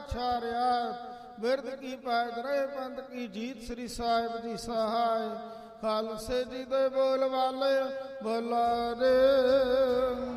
ਛਾਰਿਆ। ਬਿਰਧ ਕੀ ਪੈਦ ਰਹੇ ਪੰਥ ਕੀ ਜੀਤ, ਸ੍ਰੀ ਸਾਹਿਬ ਜੀ ਸਹਾਇ। ਖਾਲਸੇ ਜੀ ਦੇ ਬੋਲ ਵਾਲੇ ਬੋਲਾ ਰੇ।